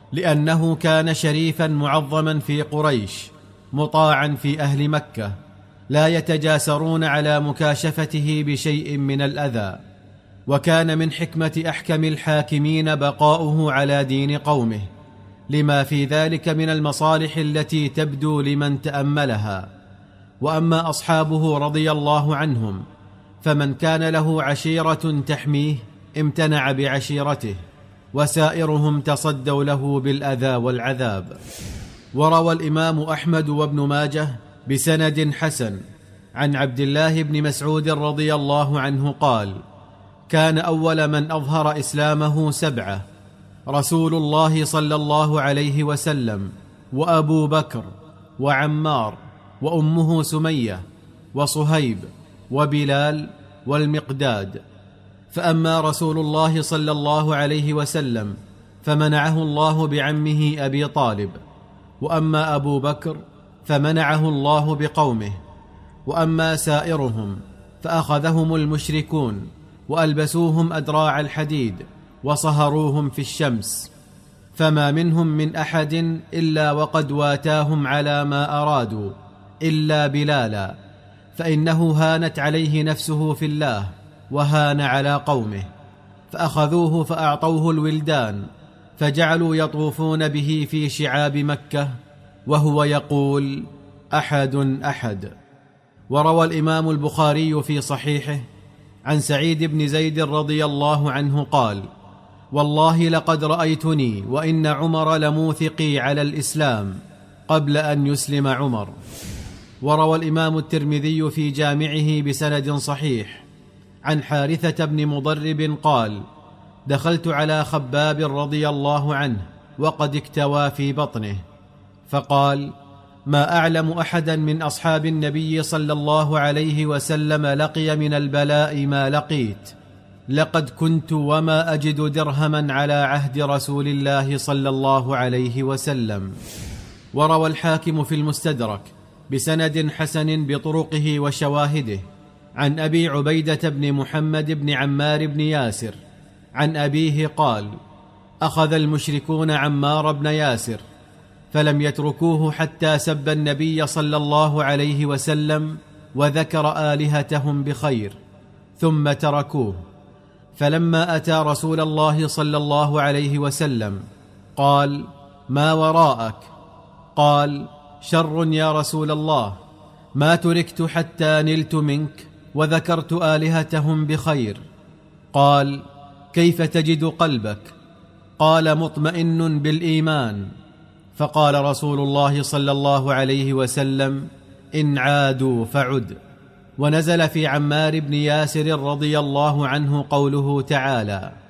لأنه كان شريفا معظما في قريش، مطاعا في أهل مكة، لا يتجاسرون على مكاشفته بشيء من الأذى. وكان من حكمة أحكم الحاكمين بقاؤه على دين قومه، لما في ذلك من المصالح التي تبدو لمن تأملها. وأما أصحابه رضي الله عنهم، فمن كان له عشيرة تحميه امتنع بعشيرته، وسائرهم تصدوا له بالأذى والعذاب. وروى الإمام أحمد وابن ماجه بسند حسن عن عبد الله بن مسعود رضي الله عنه قال: كان أول من أظهر إسلامه 7: رسول الله صلى الله عليه وسلم، وأبو بكر، وعمار، وأمه سمية، وصهيب، وبلال، والمقداد. فأما رسول الله صلى الله عليه وسلم فمنعه الله بعمه أبي طالب، وأما أبو بكر فمنعه الله بقومه، وأما سائرهم فأخذهم المشركون وألبسوهم أدراع الحديد وصهروهم في الشمس، فما منهم من أحد إلا وقد واتاهم على ما أرادوا إلا بلالا، فإنه هانت عليه نفسه في الله وهان على قومه، فأخذوه فأعطوه الولدان، فجعلوا يطوفون به في شعاب مكة وهو يقول: أحد أحد. وروى الإمام البخاري في صحيحه عن سعيد بن زيد رضي الله عنه قال: والله لقد رأيتني وإن عمر لموثقي على الإسلام قبل أن يسلم عمر. وروى الإمام الترمذي في جامعه بسند صحيح عن حارثة بن مضرب قال: دخلت على خباب رضي الله عنه وقد اكتوى في بطنه، فقال: ما أعلم أحدا من أصحاب النبي صلى الله عليه وسلم لقي من البلاء ما لقيت، لقد كنت وما أجد درهما على عهد رسول الله صلى الله عليه وسلم. وروى الحاكم في المستدرك بسند حسن بطرقه وشواهده عن أبي عبيدة بن محمد بن عمار بن ياسر عن أبيه قال: أخذ المشركون عمار بن ياسر فلم يتركوه حتى سب النبي صلى الله عليه وسلم وذكر آلهتهم بخير، ثم تركوه. فلما أتى رسول الله صلى الله عليه وسلم قال: ما وراءك؟ قال: شر يا رسول الله، ما تركت حتى نلت منك وذكرت آلهتهم بخير. قال: كيف تجد قلبك؟ قال: مطمئن بالإيمان. فقال رسول الله صلى الله عليه وسلم: إن عادوا فعد. ونزل في عمار بن ياسر رضي الله عنه قوله تعالى: